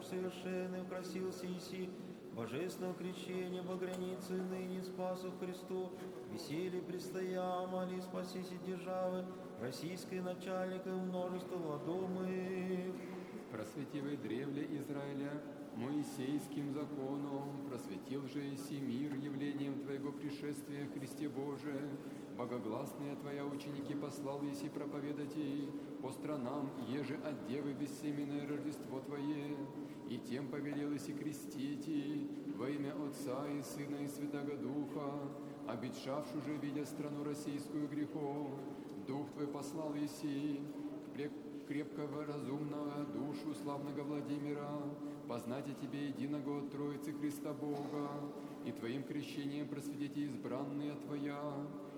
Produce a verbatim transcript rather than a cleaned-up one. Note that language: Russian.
совершенный, украсился Иси, божественного крещения, по границе ныне спасу Христу, веселье предстоя, моли спасите державы, российской начальника множество владомых. Просветивай древле Израиля Моисейским законом, просветил же Иси мир явлением Твоего пришествия, Христе Боже. Богогласные Твоя ученики послал Иси проповедать и по странам, еже от Девы бессеменное Рождество Твое, и тем повелел Иси крестить и во имя Отца и Сына и Святаго Духа, обетшавши же, видя страну российскую грехов, Дух Твой послал Иси крепкого, разумного, душу славного Владимира, познать о Тебе единого от Троицы Христа Бога, и Твоим крещением просветите избранные Твоя,